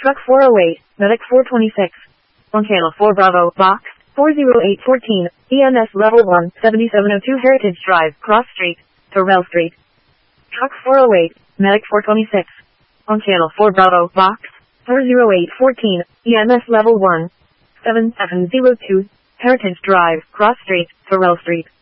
Truck 408, Medic 426. On Channel 4 Bravo, Box 40814, EMS Level 1, 7702 Heritage Drive, Cross Street, Terrell Street. Truck 408, Medic 426. On Channel 4 Bravo, Box 40814, EMS Level 1, 7702 Heritage Drive, Cross Street, Terrell Street.